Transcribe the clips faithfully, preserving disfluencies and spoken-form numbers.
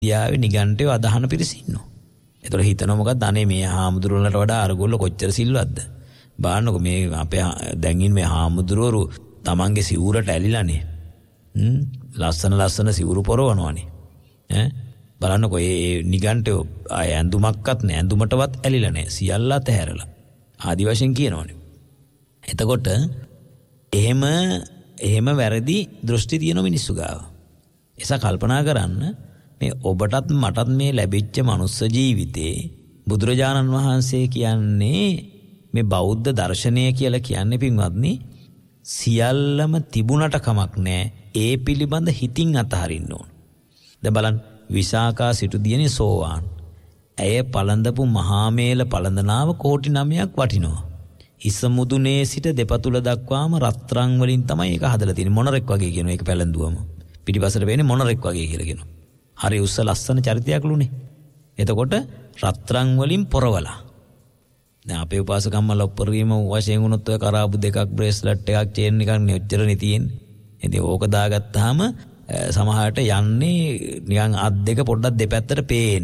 යාවේ නිගණ්ඨය අදහන පිරිස ඉන්නවා. ඒතකොට හිතනවා මොකක්ද අනේ මේ හාමුදුරුවන්ට වඩා අරගොල්ල කොච්චර සිල්වත්ද? බාන්නකො මේ අපේ දැන් ඉන්නේ මේ හාමුදුරුවරු තමන්ගේ සිවුරට ඇලිලානේ. හ්ම් ලස්සන ලස්සන සිවුරු පොරවනවානේ. ඈ බලන්නකො ඒ නිගණ්ඨය ආය ඇඳුමක්වත් නෑ ඇඳුමටවත් ඇලිලා නෑ සියල්ල අතහැරලා. ආදි වශයෙන් කියනවනේ. එතකොට එහෙම එහෙම වැරදි දෘෂ්ටි තියෙන මිනිස්සු ගාව. එසා කල්පනා කරන්න මේ ඔබටත් මටත් මේ ලැබිච්ච මනුස්ස ජීවිතේ බුදුරජාණන් වහන්සේ කියන්නේ මේ බෞද්ධ දර්ශනය කියලා කියන්නේ පින්වත්නි සියල්ලම තිබුණට කමක් නැහැ ඒ පිළිබඳ හිතින් අතහරින්න ඕන. දැන් බලන්න විසාකා සිටු දියණිය සෝවාන්. ඇය පළඳපු මහාමේල පළඳනාව කෝටි නවයක් වටිනවා. හිස මුදුනේ සිට දෙපතුල දක්වාම රත්තරන් වලින් තමයි ඒක හදලා තියෙන්නේ. මොනරෙක් වගේ කියනවා ඒක පැලඳුවම. පිටිපස්සට වෙන්නේ මොනරෙක් වගේ කියලා කියනවා. හරි උස්ස ලස්සන චරිතයක්ලුනේ. එතකොට රත්තරන් වලින් පොරවලා. දැන් අපේ උපාසකම්මලා උපරිම වශයෙන් වුණොත් ඔය කරාබු දෙකක් බ්‍රේස්ලට් එකක් චේන් එකක් නෙච්චරනේ තියෙන්නේ. ඉතින් ඕක දාගත්තාම සමහරට යන්නේ නිකන් අත් දෙක පොඩ්ඩක් දෙපැත්තට පේන්න.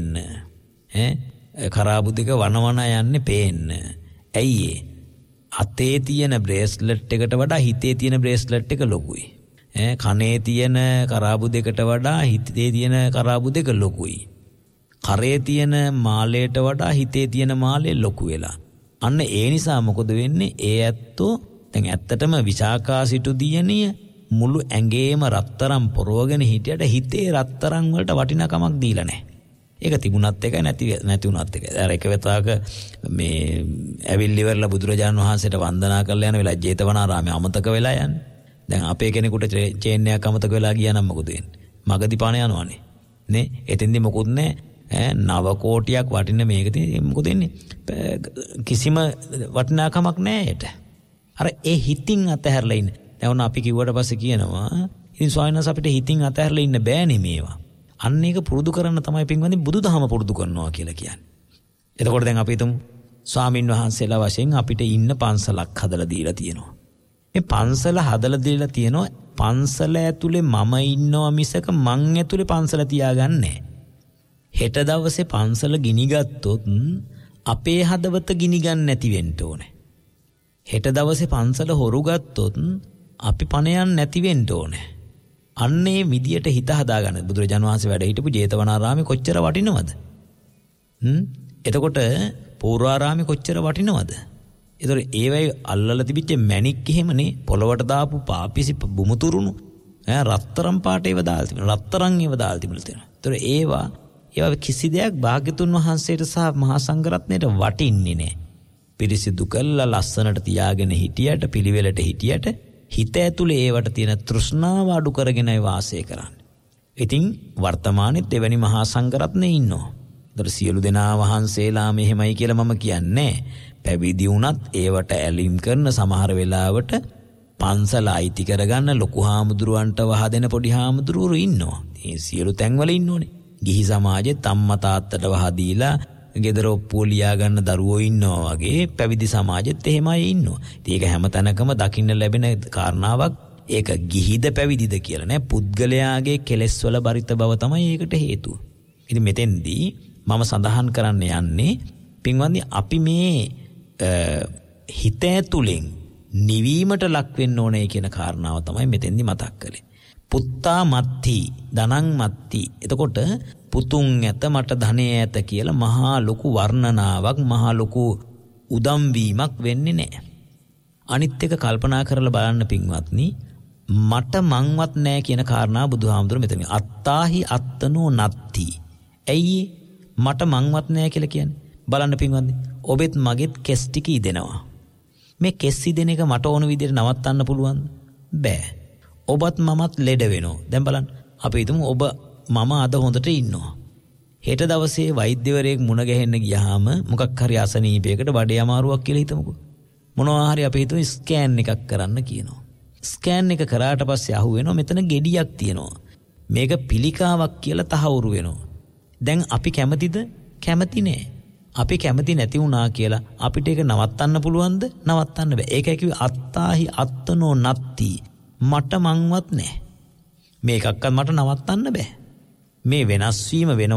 ඈ කරාබු දෙක වනවන යන්නේ පේන්න. ඇයි ඒ? අතේ තියෙන බ්‍රේස්ලට් එකට වඩා හිතේ තියෙන බ්‍රේස්ලට් එක ලොකුයි. ඈ කනේ තියෙන කරාබු දෙකට වඩා හිතේ තියෙන කරාබු දෙක ලොකුයි. කරේ තියෙන මාලයට වඩා හිතේ තියෙන මාලේ ලොකු වෙලා. අන්න ඒ නිසා මොකද වෙන්නේ? ඒ ඇත්තෝ දැන් ඇත්තටම විසාකා සිටු දියණිය මුළු ඇඟේම රත්තරන් පොරවගෙන හිටියට හිතේ රත්තරන් වලට වටිනාකමක් දීලා නැහැ. ඒක තිබුණත් එකයි නැති නැති වුණත් එකයි. අර එක වෙතාවක මේ ඇවිල්ලි ඉවරලා බුදුරජාණන් වහන්සේට වන්දනා කරලා යන වෙලාව ජේතවනාරාමයේ අමතක වෙලා යන්නේ. දැන් අපේ කෙනෙකුට චේන් එකක් අමතක වෙලා ගියා නම් මොකද වෙන්නේ? මගදී පාන යනවනේ. නේ? එතෙන්දි මොකුත් නැහැ. ඈ නව කෝටියක් වටින මේක තියෙන්නේ මොකද වෙන්නේ? කිසිම වටිනාකමක් නැහැ ඒට. අර ඒ හිතින් අතහැරලා ඉන්නේ. දැන් අපි කිව්වට පස්සේ කියනවා ඉතින් ස්වාමීන් වහන්සේ අපිට හිතින් අතහැරලා ඉන්න බෑනේ මේවා. අන්න ඒක පුරුදු කරන්න තමයි පින්වත්නි බුදුදහම පුරුදු කරනවා කියලා කියන්නේ. එතකොට දැන් අපි හිතමු ස්වාමීන් වහන්සේලා වශයෙන් අපිට ඉන්න පන්සලක් හදලා දීලා තියෙනවා. මේ පන්සල හදලා දීලා තියෙනවා පන්සල ඇතුලේ මම ඉන්නවා මිසක මං ඇතුලේ පන්සල තියාගන්නේ. හෙට දවසේ පන්සල ගිනි ගත්තොත් අපේ හදවත ගිනි ගන්න නැති වෙන්න ඕනේ. හෙට දවසේ පන්සල හොරු ගත්තොත් අපි පණ නැති වෙන්න ඕනේ. අන්නේ විදියට හිත හදාගන්න බුදුරජාණන් වහන්සේ වැඩ හිටපු ජේතවනාරාමේ කොච්චර වටිනවද? හ්ම් එතකොට පූර්වාරාමේ කොච්චර වටිනවද? ඒතර ඒවයි අල්ලලා තිබිච්ච මැණික් එහෙමනේ පොළවට දාපු පාපිසි බුමුතුරුණු ඈ රත්තරන් පාට ඒව දාලා තිබුණා. රත්තරන් ඒව දාලා තිබුණා තියෙනවා. ඒතර ඒවා ඒවා කිසි දෙයක් භාග්‍යතුන් වහන්සේට සහ මහා සංඝරත්නයට වටින්නේ නැහැ. පිරිසිදු කළා ලස්සනට තියාගෙන හිටියට පිළිවෙලට හිටියට හිත ඇතුලේ ඒවට තියෙන තෘෂ්ණාව අඩු කරගෙනයි වාසය කරන්නේ. ඉතින් වර්තමානයේත් එවැනි මහා සංඝරත්නේ ඉන්නවා. ඒතර සියලු දෙනා වහන්සේලා මෙහෙමයි කියලා මම කියන්නේ. පැවිදි වුණත් ඒවට ඇලීම් කරන සමහර වෙලාවට පන්සල අයිති කරගන්න ලොකු හාමුදුරුවන්ට වහදෙන පොඩි හාමුදුරුවරු ඉන්නවා. මේ සියලු තැන්වල ඉන්නෝනේ. ගිහි සමාජෙත් අම්මා තාත්තට වහදීලා ගෙදර ඔප්පුව ලියා ගන්න දරුවෝ ඉන්නවා වගේ පැවිදි සමාජෙත් එහෙමයි ඉන්නවා. ඉතින් ඒක හැම තැනකම දකින්න ලැබෙන කාරණාවක්. ඒක ගිහිද පැවිදිද කියලා නෑ. පුද්ගලයාගේ කෙලෙස් වල බරිත බව තමයි ඒකට හේතුව. ඉතින් මෙතෙන්දී මම සඳහන් කරන්න යන්නේ පින්වත්නි අපි මේ හිත ඇතුලෙන් නිවීමට ලක් වෙන්න ඕනේ කියන කාරණාව තමයි මෙතෙන්දි මතක් කළේ. පුත්තා මත්ති ධනං මත්ති. එතකොට පුතුන් ඇත මට ධනෙ ඇත කියලා මහා ලොකු වර්ණනාවක් මහා ලොකු උදම් වීමක් වෙන්නේ නැහැ. අනිත් එක කල්පනා කරලා බලන්න පින්වත්නි මට මංවත් නැහැ කියන කාරණාව බුදුහාමුදුරුවෝ මෙතන අත්තාහි අත්තනෝ නත්ති. ඇයි මට මංවත් නැහැ කියලා කියන්නේ? බලන්න පින්වත්නි ඔබෙත් මගෙත් කෙස් ටික ඉදෙනවා. මේ කෙස් ඉදෙන එක මට ඕන විදිහට නවත්තන්න පුළුවන්ද? බෑ. ඔබත් මමත් ලෙඩ වෙනවා. දැන් බලන්න අපි හිතමු ඔබ මම අද හොඳට ඉන්නවා. හෙට දවසේ වෛද්‍යවරයෙක් මුණ ගැහෙන්න ගියාම මොකක් හරි අසනීපයකට බඩේ අමාරුවක් කියලා හිතමුකෝ. මොනවා හරි අපි හිතමු ස්කෑන් එකක් කරන්න කියනවා. ස්කෑන් එක කරාට පස්සේ අහුවෙනවා මෙතන ගෙඩියක් තියෙනවා. මේක පිළිකාවක් කියලා තහවුරු වෙනවා. දැන් අපි කැමතිද? කැමති නෑ. අපි කැමති නැති වුණා කියලා අපිට ඒක නවත්තන්න පුළුවන්ද? නවත්තන්න බෑ. ඒකයි කිව්වේ අත්තාහි අත්තනෝ නත්ති. මට මංවත් නැහැ. මේකක්වත් මට නවත්තන්න බෑ. මේ වෙනස් වීම වෙන